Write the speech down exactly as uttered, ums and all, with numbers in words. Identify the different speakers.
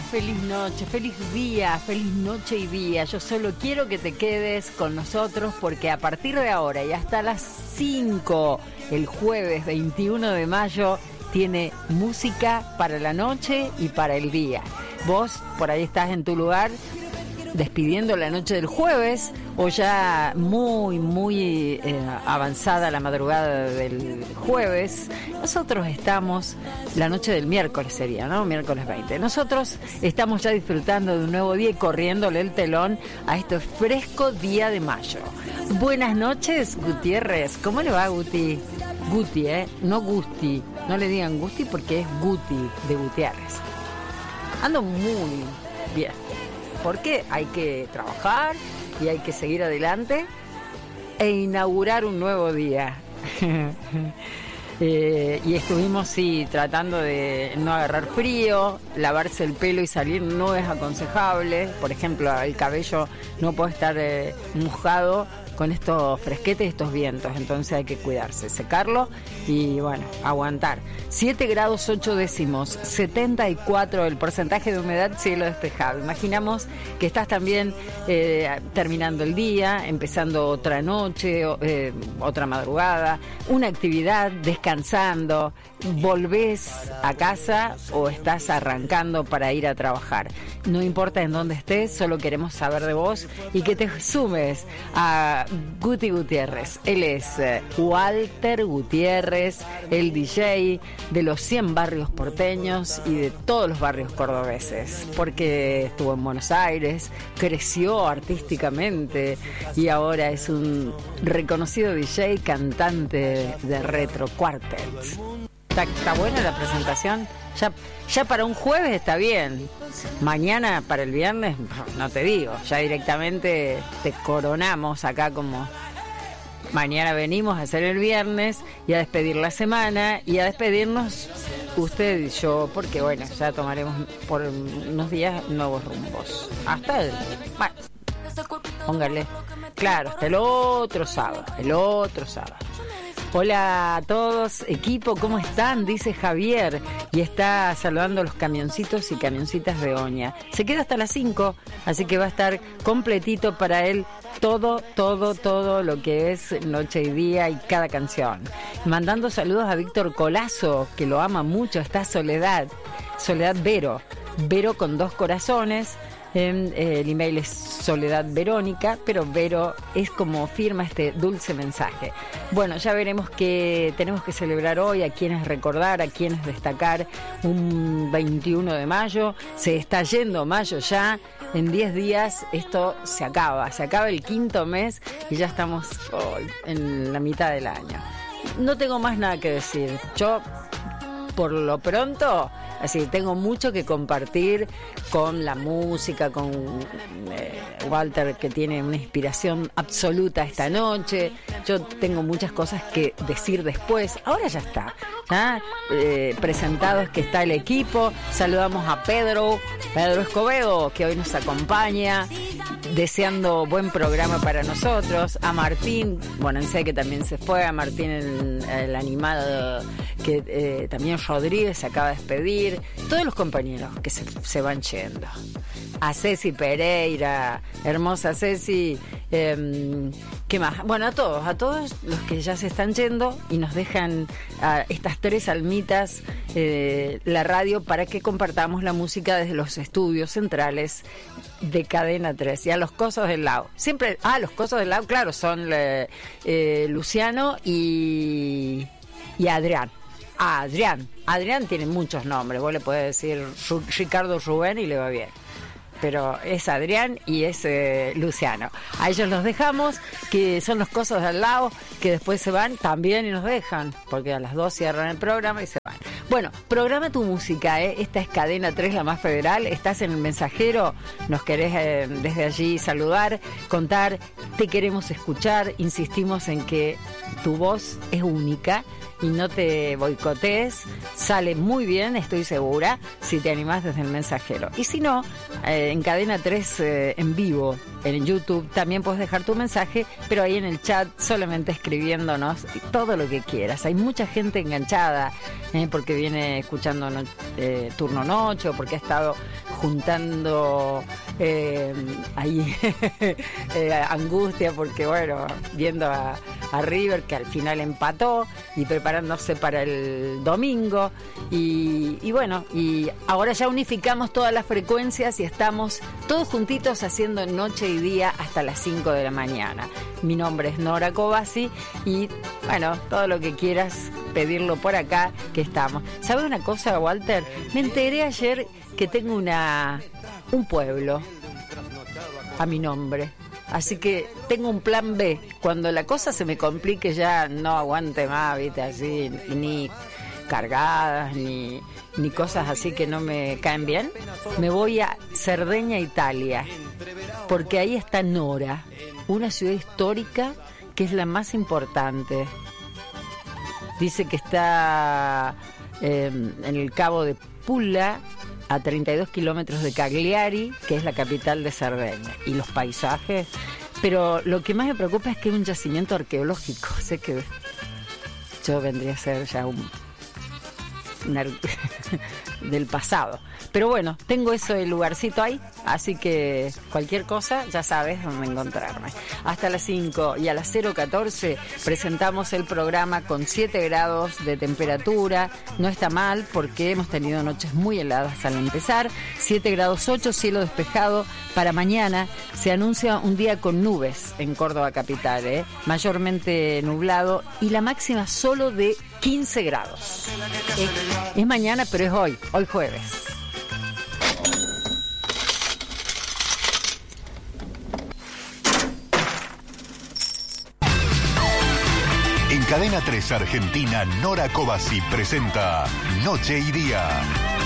Speaker 1: feliz noche, feliz día, feliz noche y día. Yo solo quiero que te quedes con nosotros porque a partir de ahora y hasta las cinco, el jueves veintiuno de mayo, tiene música para la noche y para el día. Vos por ahí estás en tu lugar despidiendo la noche del jueves o ya muy, muy eh, avanzada la madrugada del jueves. Nosotros estamos, la noche del miércoles sería, ¿no? Miércoles veinte. Nosotros estamos ya disfrutando de un nuevo día y corriéndole el telón a este fresco día de mayo. Buenas noches, Gutiérrez. ¿Cómo le va, Guti? Guti, ¿eh? No Gusti. No le digan Gusti porque es Guti de Gutiérrez. Ando muy bien. Porque hay que trabajar y hay que seguir adelante e inaugurar un nuevo día. eh, y estuvimos, sí, tratando de no agarrar frío, lavarse el pelo y salir no es aconsejable. Por ejemplo, el cabello no puede estar eh, mojado con estos fresquetes y estos vientos, entonces hay que cuidarse, secarlo y bueno, aguantar. siete grados ocho décimos, setenta y cuatro el porcentaje de humedad, cielo despejado. Imaginamos que estás también eh, terminando el día, empezando otra noche, eh, otra madrugada, una actividad, descansando, volvés a casa o estás arrancando para ir a trabajar. No importa en dónde estés, solo queremos saber de vos y que te sumes a Guti Gutiérrez. Él es eh, Walter Gutiérrez, el D J de los cien barrios porteños y de todos los barrios cordobeses, porque estuvo en Buenos Aires, creció artísticamente y ahora es un reconocido D J, cantante de retro quartets. Está, está buena la presentación. Ya, ya para un jueves está bien. Mañana para el viernes, no te digo. Ya directamente te coronamos acá como... Mañana venimos a hacer el viernes y a despedir la semana y a despedirnos usted y yo, porque bueno, ya tomaremos por unos días nuevos rumbos. Hasta el... Bueno, póngale. Claro, hasta el otro sábado. El otro sábado. Hola a todos, equipo, ¿cómo están? Dice Javier y está saludando a los camioncitos y camioncitas de Oña. Se queda hasta las cinco, así que va a estar completito para él todo, todo, todo lo que es noche y día y cada canción. Mandando saludos a Víctor Colazo, que lo ama mucho, está Soledad, Soledad Vero, Vero con dos corazones. Eh, el email es Soledad Verónica, pero Vero es como firma este dulce mensaje. Bueno, ya veremos qué tenemos que celebrar hoy, a quiénes recordar, a quiénes destacar. Un veintiuno de mayo, se está yendo mayo ya, en diez días esto se acaba, se acaba el quinto mes y ya estamos oh, en la mitad del año. No tengo más nada que decir, yo por lo pronto... Así, tengo mucho que compartir con la música, con eh, Walter, que tiene una inspiración absoluta esta noche. Yo tengo muchas cosas que decir después. Ahora ya está, ¿ya? Eh, presentados que está el equipo. Saludamos a Pedro, Pedro Escobedo, que hoy nos acompaña, deseando buen programa para nosotros. A Martín, bueno, sé que también se fue, a Martín el, el animal que eh, también Rodríguez se acaba de despedir. Todos los compañeros que se, se van yendo. A Ceci Pereira, hermosa Ceci, eh, ¿qué más? Bueno, a todos, a todos los que ya se están yendo y nos dejan a estas tres almitas eh, la radio para que compartamos la música desde los estudios centrales de Cadena tres. Y a los Cosos del Lao. Siempre, ah, los Cosos del Lao, claro, son eh, eh, Luciano y, y Adrián. Ah, Adrián. Adrián tiene muchos nombres. Vos le podés decir Ru- Ricardo Rubén y le va bien. Pero es Adrián y es eh, Luciano. A ellos los dejamos, que son los Cosos del lado, que después se van también y nos dejan, porque a las dos cierran el programa y se van. Bueno, programa tu música, ¿eh? Esta es Cadena tres, la más federal. Estás en el mensajero, nos querés eh, desde allí saludar, contar, te queremos escuchar. Insistimos en que tu voz es única y no te boicotees, sale muy bien, estoy segura, si te animás desde el Mensajero. Y si no, eh, en Cadena tres eh, en vivo, en YouTube, también puedes dejar tu mensaje, pero ahí en el chat solamente escribiéndonos todo lo que quieras. Hay mucha gente enganchada, eh, porque viene escuchando no, eh, Turno Noche, o porque ha estado juntando eh, ahí eh, angustia, porque bueno, viendo a, a River que al final empató y preparándose para el domingo y, y bueno, y ahora ya unificamos todas las frecuencias y estamos todos juntitos haciendo noche y día hasta las cinco de la mañana. Mi nombre es Nora Cobasi y bueno, todo lo que quieras pedirlo por acá, que estamos. ¿Sabes una cosa, Walter? Me enteré ayer que tengo una un pueblo a mi nombre. Así que tengo un plan B. Cuando la cosa se me complique, ya no aguante más, viste, así, ni cargadas, ni, ni cosas así que no me caen bien, me voy a Cerdeña, Italia, porque ahí está Nora, una ciudad histórica que es la más importante. Dice que está eh, en el Cabo de Pulla, a treinta y dos kilómetros de Cagliari, que es la capital de Cerdeña, y los paisajes. Pero lo que más me preocupa es que es un yacimiento arqueológico. Sé que yo vendría a ser ya un, un ar... del pasado. Pero bueno, tengo ese lugarcito ahí, así que cualquier cosa ya sabes dónde encontrarme. Hasta las cinco y a las cero catorce presentamos el programa con siete grados de temperatura. No está mal porque hemos tenido noches muy heladas al empezar. siete grados ocho, cielo despejado. Para mañana se anuncia un día con nubes en Córdoba capital, ¿eh? Mayormente nublado y la máxima solo de quince grados. Es, es mañana, pero es hoy, hoy jueves.
Speaker 2: En Cadena tres Argentina, Nora Cobasi presenta Noche y Día.